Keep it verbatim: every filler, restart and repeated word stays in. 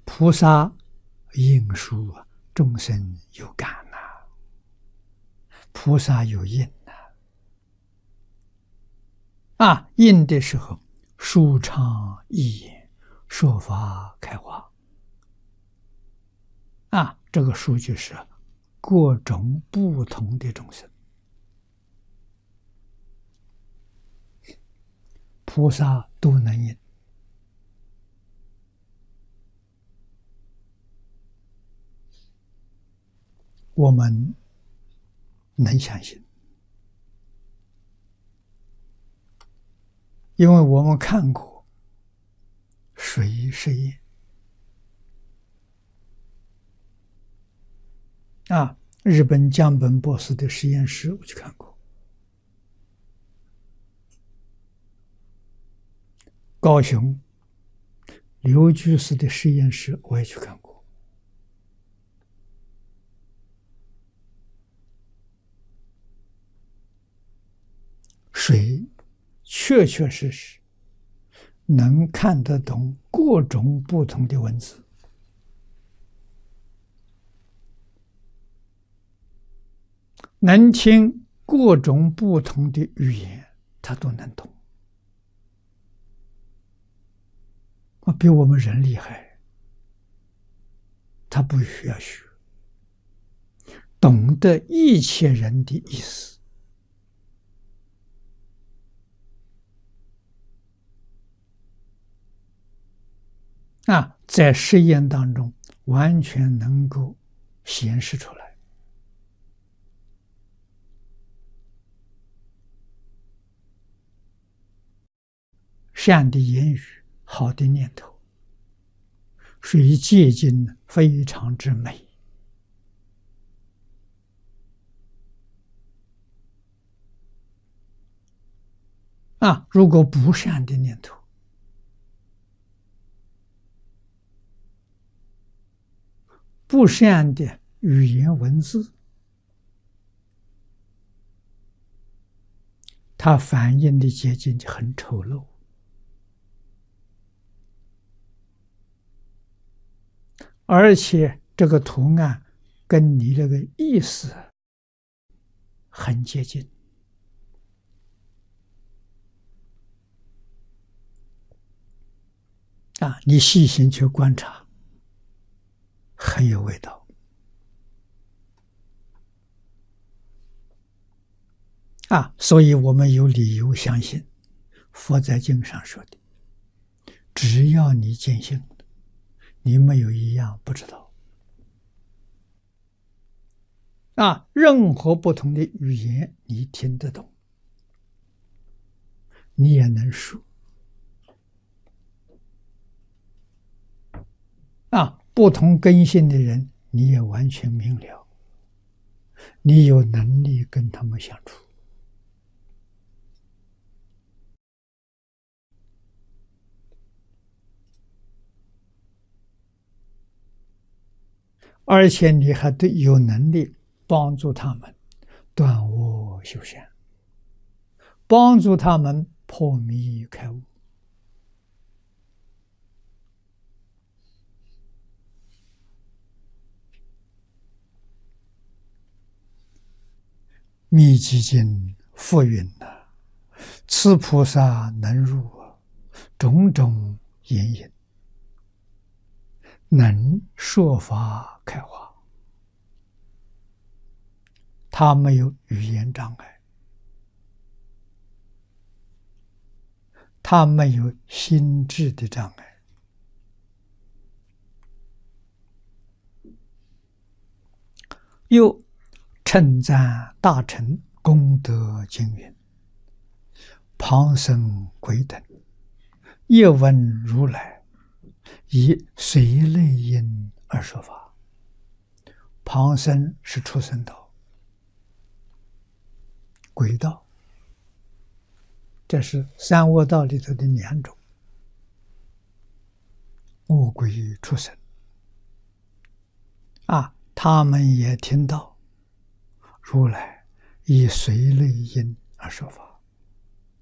菩萨应书啊，众生有感呐、啊，菩萨有应呐、啊，啊，应的时候舒畅易言，说法开化，啊，这个书就是各种不同的众生，菩萨都能应。我们能相信，因为我们看过水实验啊，日本江本博士的实验室我去看过，高雄刘居士的实验室我也去看过。水确确实实能看得懂各种不同的文字，能听各种不同的语言，他都能懂，比我们人厉害。他不需要学，懂得一切人的意思。啊，在实验当中完全能够显示出来。善的言语，好的念头，水结晶非常之美。啊，如果不善的念头，不善的语言文字，它反映的结晶就很丑陋，而且这个图案跟你那个意思很接近。啊，你细心去观察，很有味道。啊，所以我们有理由相信，佛在经上说的，只要你见性，你没有一样不知道。啊，任何不同的语言你听得懂，你也能说。啊，不同根性的人，你也完全明了，你有能力跟他们相处。而且你还得有能力帮助他们断恶修善，帮助他们破迷开悟。密集经复云呐，此菩萨能入种种言引，能说法开化。他没有语言障碍，他没有心智的障碍。又称赞大乘功德经云：旁生鬼等夜闻如来以随类因而说法。旁生是畜生道，鬼道，这是三恶道里头的两种，恶鬼畜生。啊，他们也听到如来以随类因而说法。